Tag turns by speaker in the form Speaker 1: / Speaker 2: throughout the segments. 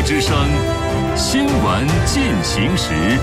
Speaker 1: 之声新闻进行时。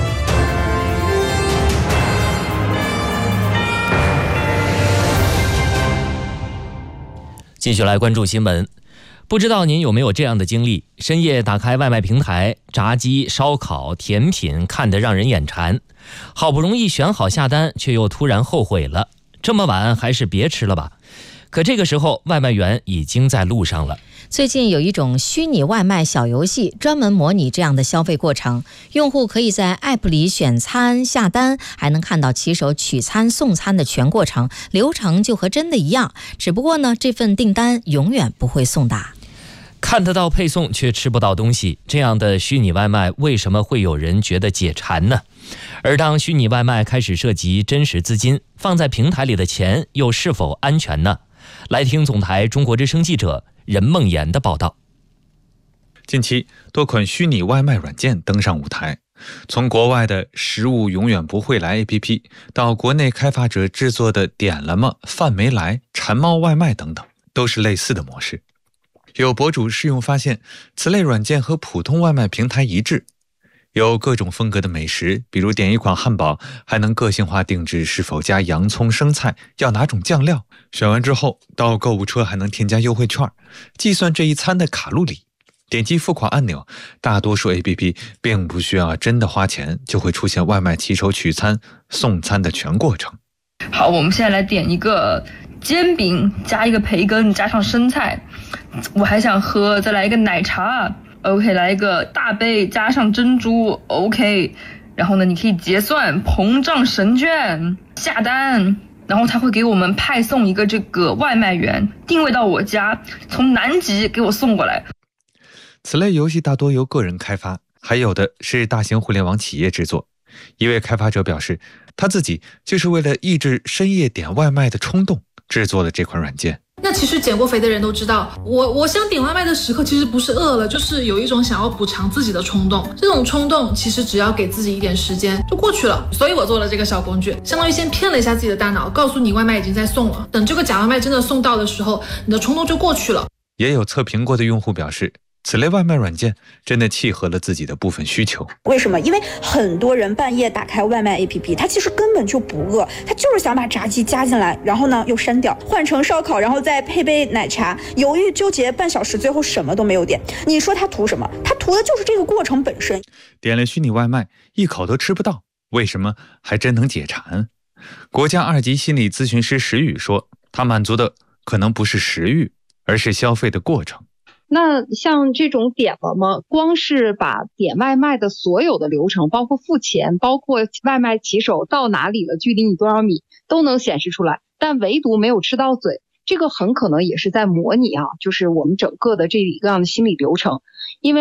Speaker 2: 继续来关注新闻。不知道您有没有这样的经历，深夜打开外卖平台，炸鸡、烧烤、甜品看得让人眼馋，好不容易选好下单，却又突然后悔了，这么晚还是别吃了吧。可这个时候外卖员已经在路上了。
Speaker 3: 最近有一种虚拟外卖小游戏，专门模拟这样的消费过程。用户可以在 App 里选餐下单，还能看到骑手取餐送餐的全过程，流程就和真的一样。只不过呢，这份订单永远不会送达。
Speaker 2: 看得到配送却吃不到东西，这样的虚拟外卖为什么会有人觉得解馋呢？而当虚拟外卖开始涉及真实资金，放在平台里的钱又是否安全呢？来听总台中国之声记者任梦妍的报道。
Speaker 4: 近期，多款虚拟外卖软件登上舞台，从国外的食物永远不会来 APP 到国内开发者制作的点了吗、饭没来、馋猫外卖等等，都是类似的模式。有博主试用发现，此类软件和普通外卖平台一致，有各种风格的美食，比如点一款汉堡，还能个性化定制是否加洋葱、生菜，要哪种酱料。选完之后，到购物车还能添加优惠券，计算这一餐的卡路里。点击付款按钮，大多数 APP 并不需要真的花钱，就会出现外卖骑手取餐、送餐的全过程。
Speaker 5: 好，我们现在来点一个煎饼，加一个培根，加上生菜。我还想喝，再来一个奶茶。OK， 来一个大杯加上珍珠。OK， 然后呢，你可以结算膨胀神券下单。然后他会给我们派送一个这个外卖员，定位到我家，从南极给我送过来。
Speaker 4: 此类游戏大多由个人开发，还有的是大型互联网企业制作。一位开发者表示，他自己就是为了抑制深夜点外卖的冲动，制作了这款软件。
Speaker 6: 那其实减过肥的人都知道，我想点外卖的时刻其实不是饿了，就是有一种想要补偿自己的冲动。这种冲动其实只要给自己一点时间就过去了。所以我做了这个小工具，相当于先骗了一下自己的大脑，告诉你外卖已经在送了。等这个假外卖真的送到的时候，你的冲动就过去了。
Speaker 4: 也有测评过的用户表示，此类外卖软件真的契合了自己的部分需求。
Speaker 7: 为什么？因为很多人半夜打开外卖 APP， 他其实根本就不饿，他就是想把炸鸡加进来，然后呢又删掉，换成烧烤，然后再配杯奶茶，犹豫纠结半小时，最后什么都没有点。你说他图什么？他图的就是这个过程本身。
Speaker 4: 点了虚拟外卖，一口都吃不到，为什么还真能解馋？国家2级心理咨询师石宇说，他满足的可能不是食欲，而是消费的过程。
Speaker 8: 那像这种点了吗？光是把点外卖的所有的流程，包括付钱，包括外卖骑手到哪里了，距离你多少米，都能显示出来，但唯独没有吃到嘴。这个很可能也是在模拟就是我们整个的这一个样的心理流程，因为